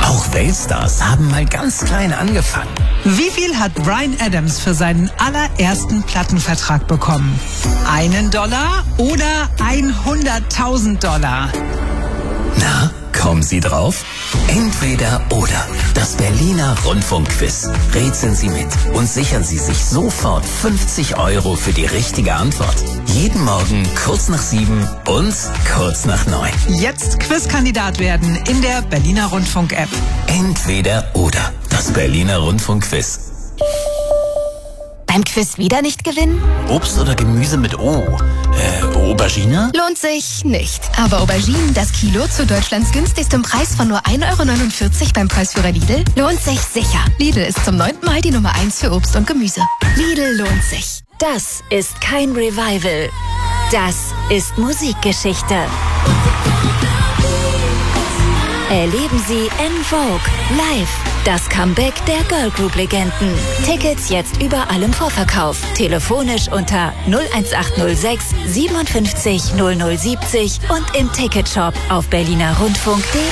Auch Weltstars haben mal ganz klein angefangen. Wie viel hat Bryan Adams für seinen allerersten Plattenvertrag bekommen? $1 oder $100.000? Na, kommen Sie drauf? Entweder oder. Das Berliner Rundfunkquiz. Rätseln Sie mit und sichern Sie sich sofort 50 € für die richtige Antwort. Jeden Morgen kurz nach 7 und kurz nach 9. Jetzt Quizkandidat werden in der Berliner Rundfunk-App. Entweder oder. Das Berliner Rundfunkquiz. Beim Quiz wieder nicht gewinnen? Obst oder Gemüse mit O? Aubergine? Lohnt sich nicht. Aber Auberginen, das Kilo zu Deutschlands günstigstem Preis von nur 1,49 € beim Preisführer Lidl, lohnt sich sicher. Lidl ist zum 9. Mal die Nummer 1 für Obst und Gemüse. Lidl lohnt sich. Das ist kein Revival. Das ist Musikgeschichte. Erleben Sie En Vogue live. Das Comeback der Girlgroup-Legenden. Tickets jetzt überall im Vorverkauf. Telefonisch unter 01806 57 0070 und im Ticketshop auf berlinerrundfunk.de.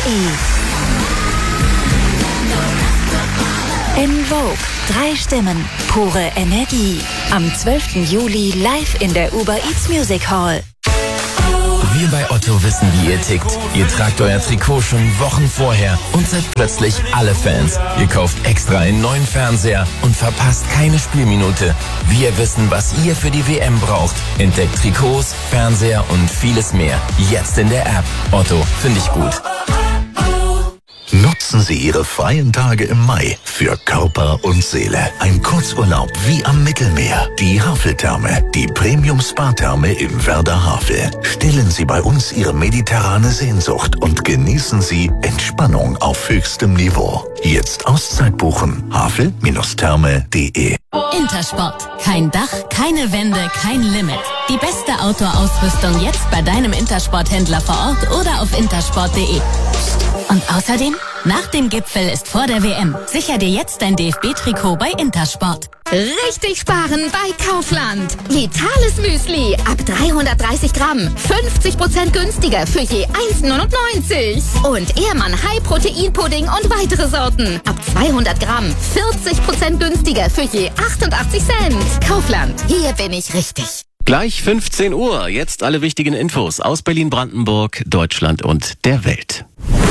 En Vogue. 3 Stimmen. Pure Energie. Am 12. Juli live in der Uber Eats Music Hall. Wir bei Otto wissen, wie ihr tickt. Ihr tragt euer Trikot schon Wochen vorher und seid plötzlich alle Fans. Ihr kauft extra einen neuen Fernseher und verpasst keine Spielminute. Wir wissen, was ihr für die WM braucht. Entdeckt Trikots, Fernseher und vieles mehr. Jetzt in der App. Otto, finde ich gut. Nutzen Sie Ihre freien Tage im Mai für Körper und Seele. Ein Kurzurlaub wie am Mittelmeer. Die Haveltherme, die Premium-Spa-Therme im Werder Havel. Stillen Sie bei uns Ihre mediterrane Sehnsucht und genießen Sie Entspannung auf höchstem Niveau. Jetzt Auszeit buchen. havel-therme.de. Intersport. Kein Dach, keine Wände, kein Limit. Die beste Outdoor-Ausrüstung jetzt bei deinem Intersport-Händler vor Ort oder auf intersport.de. Und außerdem, nach dem Gipfel ist vor der WM. Sicher dir jetzt dein DFB-Trikot bei Intersport. Richtig sparen bei Kaufland. Vitales Müsli ab 330 Gramm. 50% günstiger für je 1,99. Und Ehrmann High-Protein-Pudding und weitere Sorten. Ab 200 Gramm. 40% günstiger für je 88 Cent. Kaufland. Hier bin ich richtig. Gleich 15 Uhr. Jetzt alle wichtigen Infos aus Berlin-Brandenburg, Deutschland und der Welt.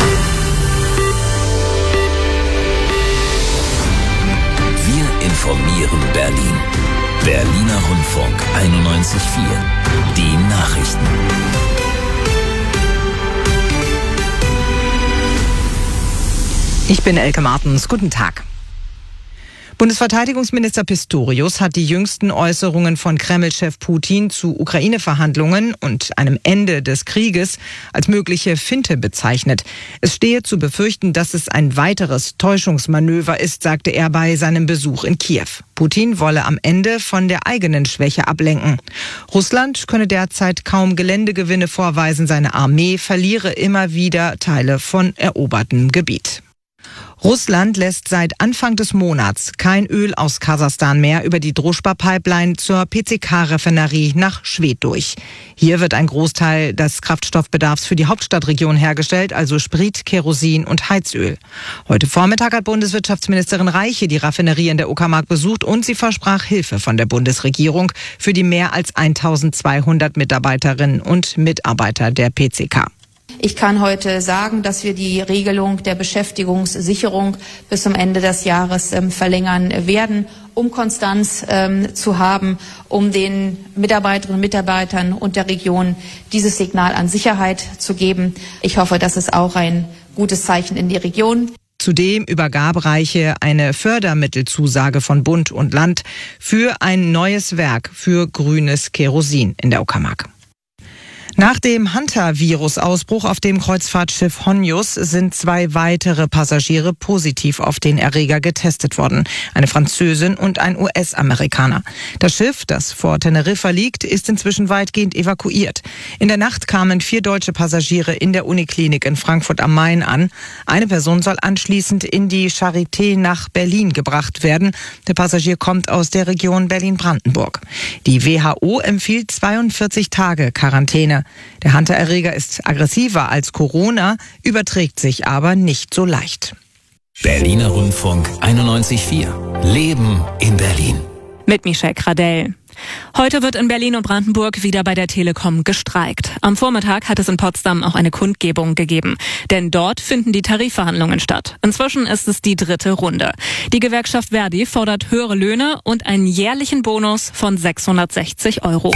Wir informieren Berlin. Berliner Rundfunk 91.4. Die Nachrichten. Ich bin Elke Martens. Guten Tag. Bundesverteidigungsminister Pistorius hat die jüngsten Äußerungen von Kreml-Chef Putin zu Ukraine-Verhandlungen und einem Ende des Krieges als mögliche Finte bezeichnet. Es stehe zu befürchten, dass es ein weiteres Täuschungsmanöver ist, sagte er bei seinem Besuch in Kiew. Putin wolle am Ende von der eigenen Schwäche ablenken. Russland könne derzeit kaum Geländegewinne vorweisen. Seine Armee verliere immer wieder Teile von erobertem Gebiet. Russland lässt seit Anfang des Monats kein Öl aus Kasachstan mehr über die Druschba-Pipeline zur PCK-Raffinerie nach Schwedt durch. Hier wird ein Großteil des Kraftstoffbedarfs für die Hauptstadtregion hergestellt, also Sprit, Kerosin und Heizöl. Heute Vormittag hat Bundeswirtschaftsministerin Reiche die Raffinerie in der Uckermark besucht und sie versprach Hilfe von der Bundesregierung für die mehr als 1200 Mitarbeiterinnen und Mitarbeiter der PCK. Ich kann heute sagen, dass wir die Regelung der Beschäftigungssicherung bis zum Ende des Jahres verlängern werden, um Konstanz zu haben, um den Mitarbeiterinnen und Mitarbeitern und der Region dieses Signal an Sicherheit zu geben. Ich hoffe, das ist auch ein gutes Zeichen in die Region. Zudem übergab Reiche eine Fördermittelzusage von Bund und Land für ein neues Werk für grünes Kerosin in der Uckermark. Nach dem Hanta-Virus-Ausbruch auf dem Kreuzfahrtschiff Honjus sind 2 weitere Passagiere positiv auf den Erreger getestet worden. Eine Französin und ein US-Amerikaner. Das Schiff, das vor Teneriffa liegt, ist inzwischen weitgehend evakuiert. In der Nacht kamen 4 deutsche Passagiere in der Uniklinik in Frankfurt am Main an. Eine Person soll anschließend in die Charité nach Berlin gebracht werden. Der Passagier kommt aus der Region Berlin-Brandenburg. Die WHO empfiehlt 42 Tage Quarantäne. Der Hanta-Erreger ist aggressiver als Corona, überträgt sich aber nicht so leicht. Berliner Rundfunk 91.4. Leben in Berlin. Mit Michelle Kradell. Heute wird in Berlin und Brandenburg wieder bei der Telekom gestreikt. Am Vormittag hat es in Potsdam auch eine Kundgebung gegeben. Denn dort finden die Tarifverhandlungen statt. Inzwischen ist es die 3. Runde. Die Gewerkschaft Verdi fordert höhere Löhne und einen jährlichen Bonus von 660 €.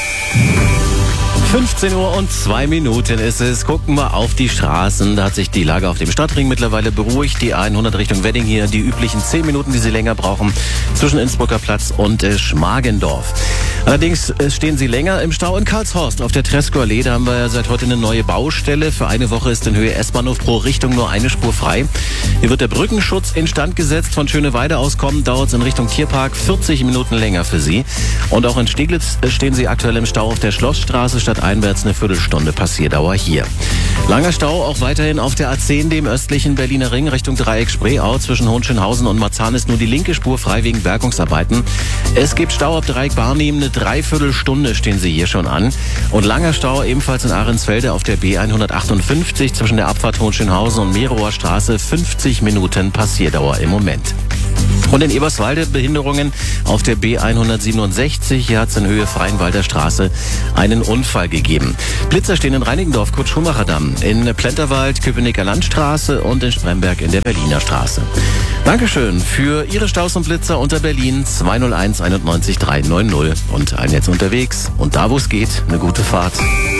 15 Uhr und 2 Minuten ist es. Gucken wir auf die Straßen. Da hat sich die Lage auf dem Stadtring mittlerweile beruhigt. Die A100 Richtung Wedding hier, die üblichen 10 Minuten, die Sie länger brauchen, zwischen Innsbrucker Platz und Schmargendorf. Allerdings stehen Sie länger im Stau in Karlshorst auf der Tresco Allee. Da haben wir ja seit heute eine neue Baustelle. Für eine Woche ist in Höhe S-Bahnhof pro Richtung nur eine Spur frei. Hier wird der Brückenschutz instand gesetzt. Von Schöneweide aus kommen, dauert es in Richtung Tierpark 40 Minuten länger für Sie. Und auch in Steglitz stehen Sie aktuell im Stau auf der Schlossstraße, statt einwärts eine Viertelstunde Passierdauer hier. Langer Stau auch weiterhin auf der A10, dem östlichen Berliner Ring, Richtung Dreieck Spreeau. Zwischen Hohenschönhausen und Marzahn ist nur die linke Spur frei wegen Bergungsarbeiten. Es gibt Stau ab Dreieck Barnim, eine Dreiviertelstunde stehen Sie hier schon an. Und langer Stau ebenfalls in Ahrensfelde auf der B158 zwischen der Abfahrt Hohenschönhausen und Merower Straße, 50 Minuten Passierdauer im Moment. Und in Eberswalde Behinderungen auf der B167. Hier hat es in Höhe Freienwalder Straße einen Unfall gegeben. Blitzer stehen in Reinickendorf, Kurt-Schumacher-Damm, in Plenterwald, Köpenicker Landstraße und in Spremberg in der Berliner Straße. Dankeschön für Ihre Staus und Blitzer unter Berlin 201 91 390 und ein Netz unterwegs. Und da, wo es geht, eine gute Fahrt.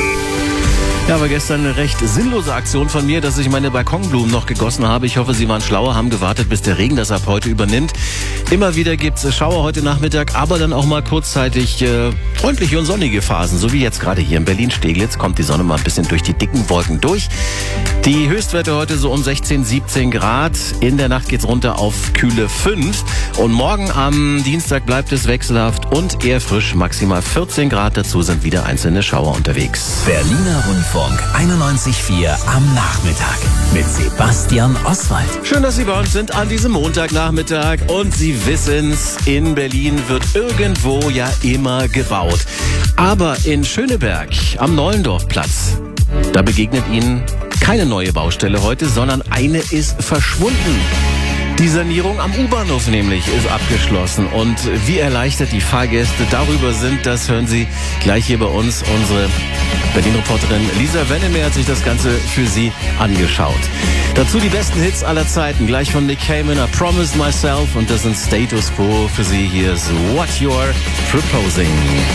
Ja, war gestern eine recht sinnlose Aktion von mir, dass ich meine Balkonblumen noch gegossen habe. Ich hoffe, Sie waren schlauer, haben gewartet, bis der Regen das ab heute übernimmt. Immer wieder gibt's Schauer heute Nachmittag, aber dann auch mal kurzzeitig freundliche und sonnige Phasen. So wie jetzt gerade hier in Berlin-Steglitz kommt die Sonne mal ein bisschen durch die dicken Wolken durch. Die Höchstwerte heute so um 16, 17 Grad. In der Nacht geht's runter auf kühle 5. Und morgen am Dienstag bleibt es wechselhaft und eher frisch, maximal 14 Grad. Dazu sind wieder einzelne Schauer unterwegs. Berliner Rundfunk 91.4 am Nachmittag mit Sebastian Oswald. Schön, dass Sie bei uns sind an diesem Montagnachmittag. Und Sie wissen's, in Berlin wird irgendwo ja immer gebaut. Aber in Schöneberg am Nollendorfplatz, da begegnet Ihnen keine neue Baustelle heute, sondern eine ist verschwunden. Die Sanierung am U-Bahnhof nämlich ist abgeschlossen. Und wie erleichtert die Fahrgäste darüber sind, das hören Sie gleich hier bei uns. Unsere Berlin-Reporterin Lisa Wennemer hat sich das Ganze für Sie angeschaut. Dazu die besten Hits aller Zeiten, gleich von Nick Cayman, I Promised Myself. Und das sind Status Quo für Sie. Hier ist What You're Proposing.